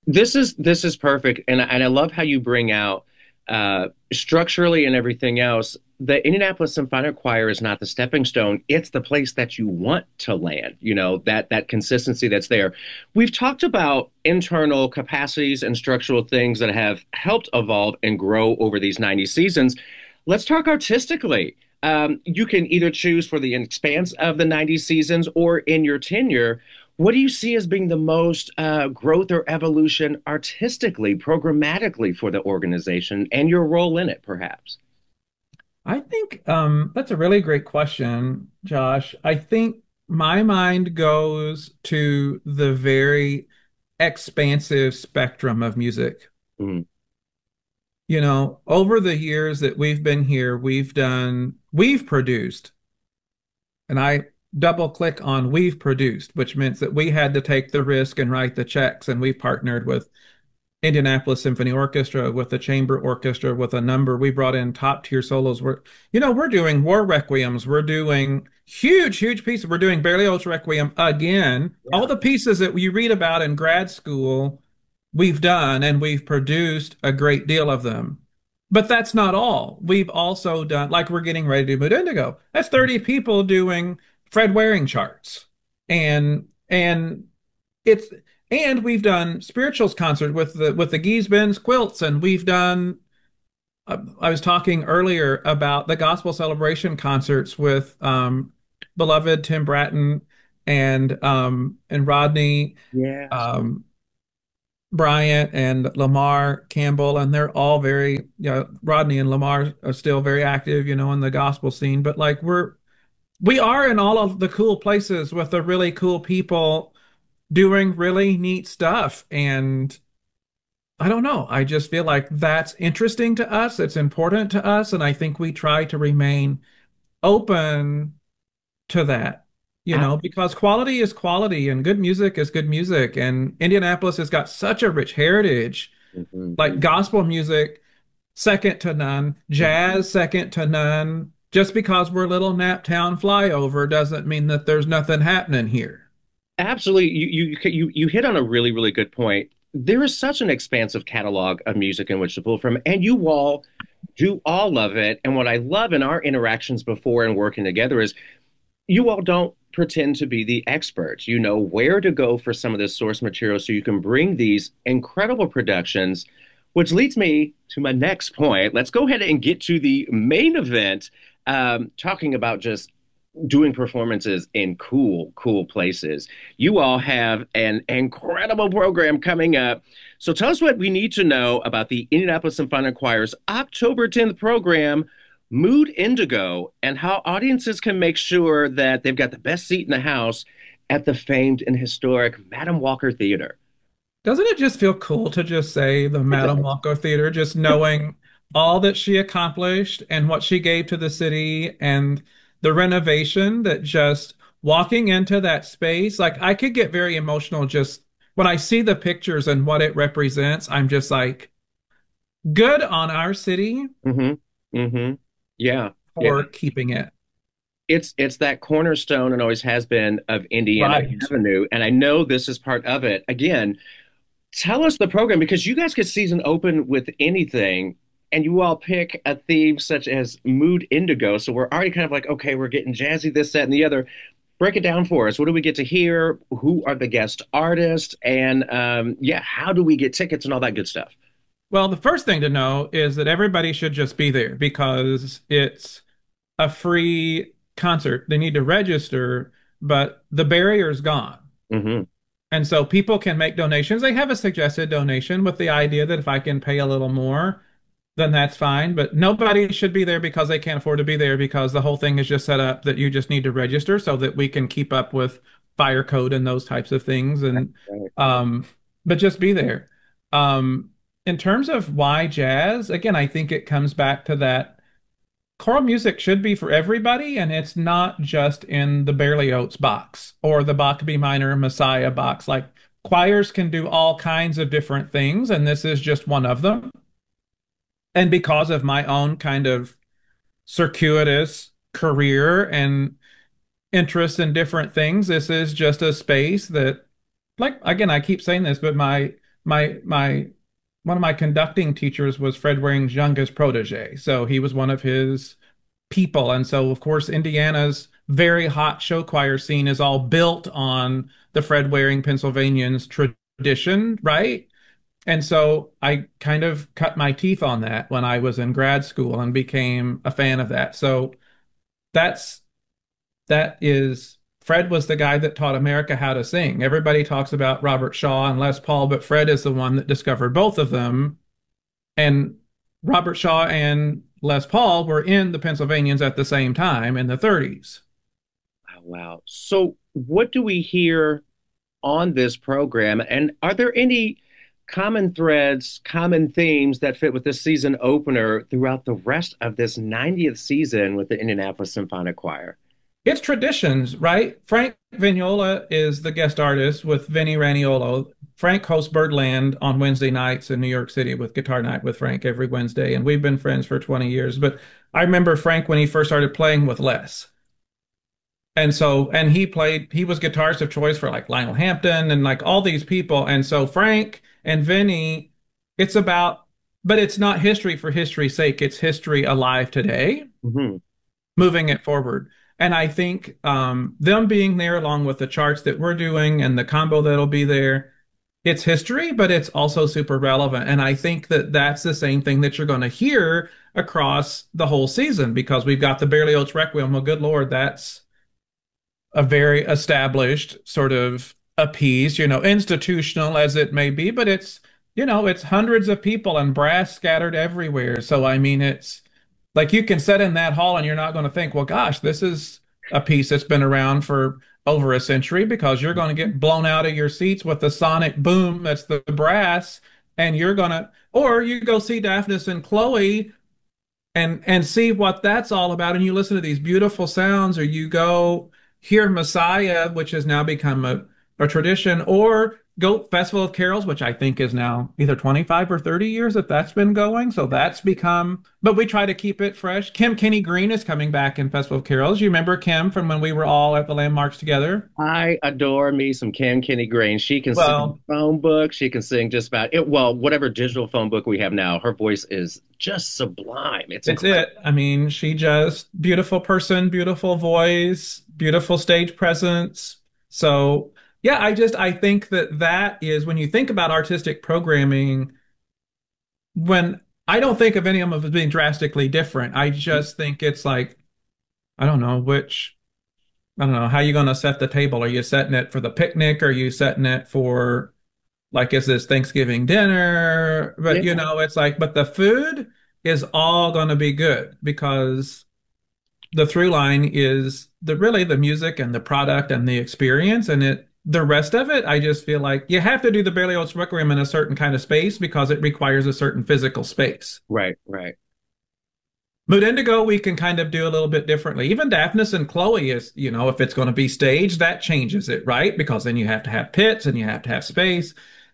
This is perfect, and I love how you bring out structurally and everything else. The Indianapolis Symphonic Choir is not the stepping stone; it's the place that you want to land. You know that consistency that's there. We've talked about internal capacities and structural things that have helped evolve and grow over these 90 seasons. Let's talk artistically. You can either choose for the expanse of the 90 seasons or in your tenure. What do you see as being the most growth or evolution artistically, programmatically for the organization and your role in it, perhaps? I think that's a really great question, Josh. I think my mind goes to the very expansive spectrum of music. Mm, You know, over the years that we've been here, we've produced, and I double click on we've produced, which means that we had to take the risk and write the checks, and we've partnered with Indianapolis Symphony Orchestra, with the chamber orchestra, with a number. We brought in top tier solos. We're doing war requiems. We're doing huge pieces. We're doing Berlioz Requiem again. All yeah. the pieces that you read about in grad school, we've done, and we've produced a great deal of them. But that's not all. We've also done, like we're getting ready to do Mood Indigo. That's 30 people doing Fred Waring charts. And it's and we've done spirituals concert with the Geese Benz quilts, and we've done. I was talking earlier about the gospel celebration concerts with beloved Tim Bratton and Rodney Yes. um, Bryant and Lamar Campbell, and they're all very, Rodney and Lamar are still very active, in the gospel scene. But like we are in all of the cool places with the really cool people doing really neat stuff. And I don't know. I just feel like that's interesting to us. It's important to us. And I think we try to remain open to that, because quality is quality and good music is good music. And Indianapolis has got such a rich heritage, like Absolutely. gospel music, second to none, jazz, second to none. Just because we're a little Naptown flyover doesn't mean that there's nothing happening here. Absolutely. You hit on a really, really good point. There is such an expansive catalog of music in which to pull from, and you all do all of it. And what I love in our interactions before and working together is you all don't pretend to be the experts. You know where to go for some of this source material so you can bring these incredible productions, which leads me to my next point. Let's go ahead and get to the main event, talking about just doing performances in cool, cool places. You all have an incredible program coming up. So tell us what we need to know about the Indianapolis Symphonic Choir's October 10th program, Mood Indigo, and how audiences can make sure that they've got the best seat in the house at the famed and historic Madam Walker Theater. Doesn't it just feel cool to just say the It Madame does. Walker Theater, just knowing all that she accomplished and what she gave to the city and the renovation that just walking into that space, like I could get very emotional just when I see the pictures and what it represents. I'm just like, good on our city Mm-hmm. Mm-hmm. Yeah. Yeah. for keeping it. It's that cornerstone and always has been of Indiana Right. Avenue. And I know this is part of it. Again, tell us the program because you guys could season open with anything and you all pick a theme such as Mood Indigo. So we're already kind of like, okay, we're getting jazzy, this, that, and the other. Break it down for us. What do we get to hear? Who are the guest artists? And yeah, how do we get tickets and all that good stuff? Well, the first thing to know is that everybody should just be there because it's a free concert. They need to register, but the barrier's gone. Hmm. And so people can make donations. They have a suggested donation with the idea that if I can pay a little more, then that's fine. But nobody should be there because they can't afford to be there because the whole thing is just set up that you just need to register so that we can keep up with fire code and those types of things. And Right. um, but just be there. Um, in terms of why jazz, again, I think it comes back to that choral music should be for everybody, and it's not just in the Berlioz box or the Bach B minor Messiah box. Like choirs can do all kinds of different things, and this is just one of them. And because of my own kind of circuitous career and interest in different things, this is just a space that, like, again, I keep saying this, but my my one of my conducting teachers was Fred Waring's youngest protege. So he was one of his people. And so, of course, Indiana's very hot show choir scene is all built on the Fred Waring Pennsylvanians tradition, right? And so I kind of cut my teeth on that when I was in grad school and became a fan of that. So that's that is Fred was the guy that taught America how to sing. Everybody talks about Robert Shaw and Les Paul, but Fred is the one that discovered both of them. And Robert Shaw and Les Paul were in the Pennsylvanians at the same time in the 30s. Wow, wow. So, what do we hear on this program? And are there any common threads, common themes that fit with this season opener throughout the rest of this 90th season with the Indianapolis Symphonic Choir? It's traditions, right? Frank Vignola is the guest artist with Vinnie Raniolo. Frank hosts Birdland on Wednesday nights in New York City with Guitar Night with Frank every Wednesday, and we've been friends for 20 years. But I remember Frank when he first started playing with Les. And so, and he was guitarist of choice for like Lionel Hampton and like all these people. And so Frank and Vinny, it's about, but it's not history for history's sake. It's history alive today, Hmm. moving it forward. And I think them being there along with the charts that we're doing and the combo that'll be there, it's history, but it's also super relevant. And I think that that's the same thing that you're going to hear across the whole season because we've got the Berlioz Requiem. Well, good Lord, that's a very established sort of a piece, institutional as it may be, but it's hundreds of people and brass scattered everywhere. So, I mean, it's like you can sit in that hall and you're not going to think, well, gosh, this is a piece that's been around for over a century because you're going to get blown out of your seats with the sonic boom that's the brass. And or you go see Daphnis and Chloe and see what that's all about and you listen to these beautiful sounds or you go hear Messiah which has now become a tradition or go Festival of Carols which I think is now either 25 or 30 years that that's been going so that's become but we try to keep it fresh. Kim Kenny Green is coming back in Festival of Carols. You remember Kim from when we were all at the Landmarks together? I adore me some Kim Kenny Green. She can sing Well, phone book. She can sing just about it. Well, whatever digital phone book we have now, her voice is just sublime. It's it's incredible. it. I mean, she just beautiful person, beautiful voice, beautiful stage presence. So, yeah, I think that that is when you think about artistic programming, when I don't think of any of them as being drastically different. I just think it's like, I don't know I don't know, how you going to set the table? Are you setting it for the picnic? Are you setting it for like, is this Thanksgiving dinner? But Yeah. it's like, but the food is all going to be good because the through line is the music and the product and the experience and the rest of it I just feel like you have to do the Berlioz Requiem in a certain kind of space because it requires a certain physical space. Right, right. Mood Indigo we can kind of do a little bit differently. Even Daphnis and Chloe is, if it's going to be staged, that changes it, right? Because then you have to have pits and you have to have space.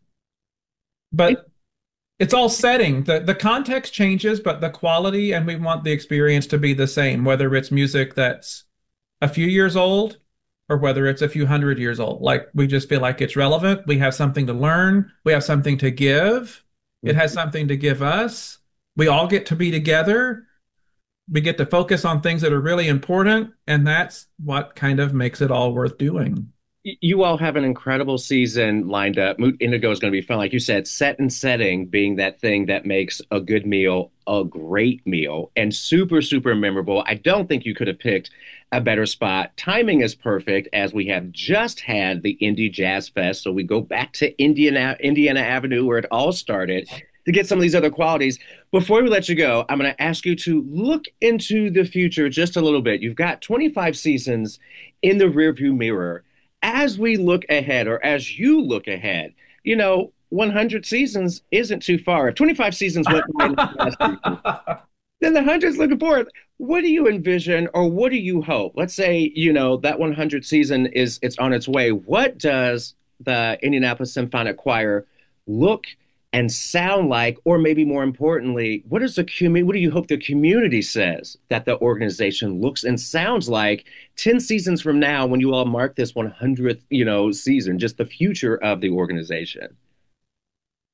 It, But it's all setting. The context changes, but the quality and we want the experience to be the same, whether it's music that's a few years old or whether it's a few hundred years old. Like we just feel like it's relevant. We have something to learn. We have something to give. It has something to give us. We all get to be together. We get to focus on things that are really important. And that's what kind of makes it all worth doing. you all have an incredible season lined up. Mood Indigo is going to be fun. Like you said, set and setting being that thing that makes a good meal a great meal and super, super memorable. I don't think you could have picked a better spot. Timing is perfect as we have just had the Indie Jazz Fest. So we go back to Indiana Avenue where it all started to get some of these other qualities. Before we let you go, I'm going to ask you to look into the future just a little bit. You've got 25 seasons in the rearview mirror as we look ahead, or as you look ahead, 100 seasons isn't too far. If 25 seasons went by last season, then the 100's looking forward. What do you envision, or what do you hope? Let's say, that 100 season it's on its way. What does the Indianapolis Symphonic Choir look and sound like, or maybe more importantly, what do you hope the community says that the organization looks and sounds like 10 seasons from now when you all mark this 100th, season, just the future of the organization?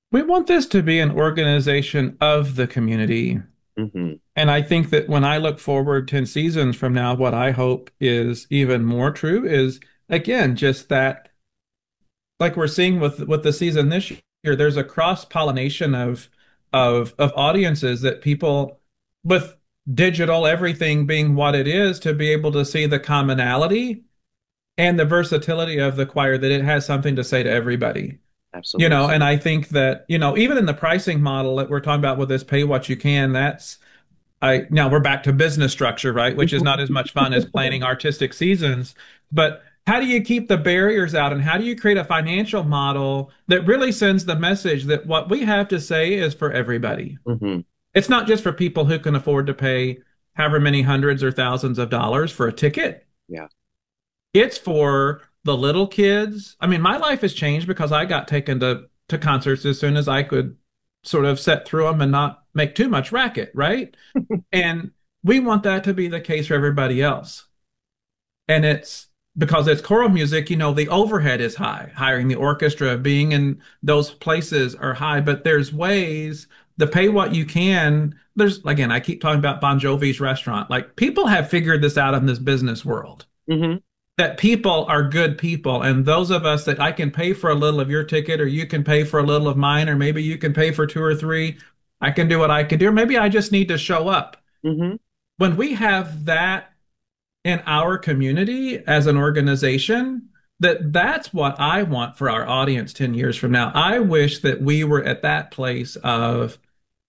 We want this to be an organization of the community. Hmm. And I think that when I look forward 10 seasons from now, what I hope is even more true is, again, just that, like we're seeing with the season this year, there's a cross-pollination of audiences that people with digital everything being what it is to be able to see the commonality and the versatility of the choir that it has something to say to everybody. Absolutely. And I think that, even in the pricing model that we're talking about with this pay what you can, that's I now we're back to business structure, right? Which is not as much fun as planning artistic seasons. But how do you keep the barriers out and how do you create a financial model that really sends the message that what we have to say is for everybody? Hmm. It's not just for people who can afford to pay however many hundreds or thousands of dollars for a ticket. Yeah. It's for the little kids. I mean, my life has changed because I got taken to concerts as soon as I could sort of set through them and not make too much racket, right? And we want that to be the case for everybody else. And it's because it's choral music, the overhead is high. Hiring the orchestra, being in those places are high, but there's ways to pay what you can. There's, again, I keep talking about Bon Jovi's restaurant. Like people have figured this out in this business world Hmm. that people are good people. And those of us that I can pay for a little of your ticket, or you can pay for a little of mine, or maybe you can pay for two or three, I can do what I can do. Or maybe I just need to show up. Hmm. When we have that in our community as an organization, that's what I want for our audience 10 years from now. I wish that we were at that place of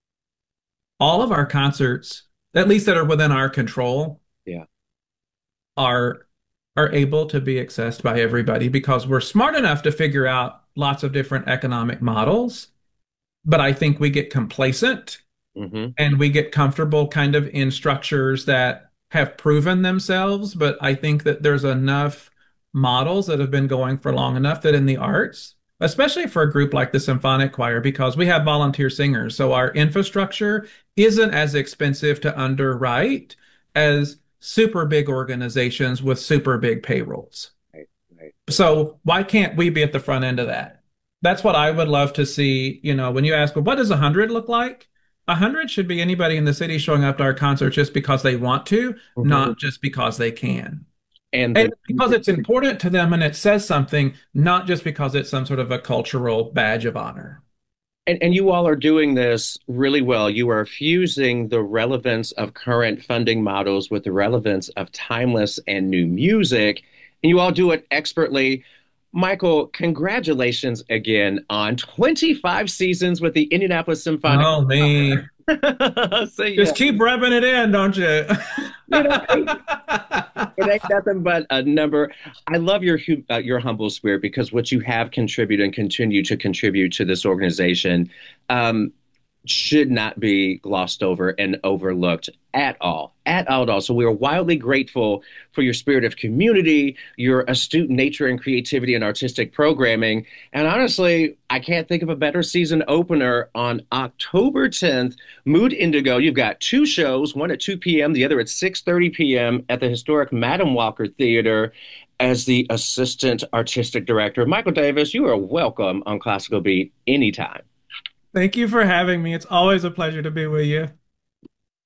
all of our concerts, at least that are within our control, Yeah. are are able to be accessed by everybody because we're smart enough to figure out lots of different economic models. But I think we get complacent Hmm. and we get comfortable kind of in structures that have proven themselves. But I think that there's enough models that have been going for long enough that in the arts, especially for a group like the symphonic choir, because we have volunteer singers, so our infrastructure isn't as expensive to underwrite as super big organizations with super big payrolls. Right. Right. So why can't we be at the front end of that? That's what I would love to see. When you ask, well, what does 100 look like? 100 should be anybody in the city showing up to our concert just because they want to, Hmm. not just because they can. And And the because it's important to them and it says something, not just because it's some sort of a cultural badge of honor. and you all are doing this really well. You are fusing the relevance of current funding models with the relevance of timeless and new music, and you all do it expertly. Michael, congratulations again on 25 seasons with the Indianapolis Symphonic Oh, me. Orchestra. So yeah, Just keep revving it in, don't you? you know, it ain't nothing but a number. I love your humble spirit because what you have contributed and continue to contribute to this organization um, should not be glossed over and overlooked at all, at all. So we are wildly grateful for your spirit of community, your astute nature and creativity and artistic programming. And honestly, I can't think of a better season opener on October 10th. Mood Indigo. You've got two shows, one at 2 p.m., the other at 6:30 p.m. at the historic Madam Walker Theater. As the assistant artistic director, Michael Davis, you are welcome on Classical Beat anytime. Thank you for having me. It's always a pleasure to be with you.